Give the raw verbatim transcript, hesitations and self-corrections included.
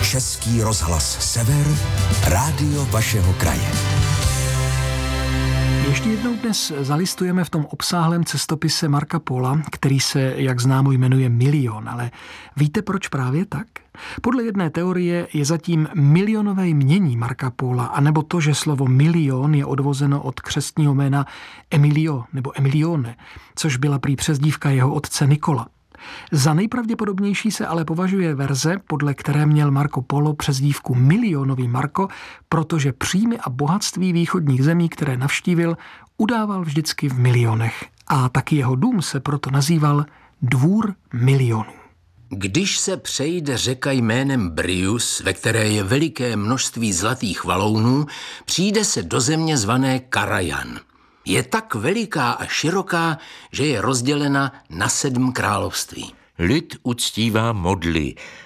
Český rozhlas Sever, rádio vašeho kraje. Ještě jednou dnes zalistujeme v tom obsáhlém cestopise Marca Pola, který se, jak známo, jmenuje Milion, ale víte, proč právě tak? Podle jedné teorie je zatím milionové jmění Marca Pola, anebo to, že slovo milion je odvozeno od křestního jména Emilio nebo Emilione, což byla prý přezdívka jeho otce Nikola. Za nejpravděpodobnější se ale považuje verze, podle které měl Marco Polo přezdívku Milionový Marko, protože příjmy a bohatství východních zemí, které navštívil, udával vždycky v milionech. A taky jeho dům se proto nazýval Dvůr milionů. Když se přejde řeka jménem Brius, ve které je veliké množství zlatých valounů, přijde se do země zvané Karajan. Je tak veliká a široká, že je rozdělena na sedm království. Lid uctívá modly